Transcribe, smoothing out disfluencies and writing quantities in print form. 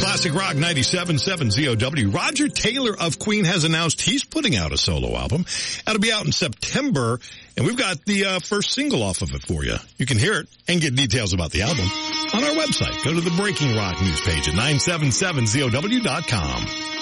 Classic Rock 97.7 ZOW. Roger Taylor of Queen has announced he's putting out a solo album. That'll be out in September, and we've got the first single off of it for you. You can hear it and get details about the album on our website. Go to the Breaking Rock news page at 977ZOW.com.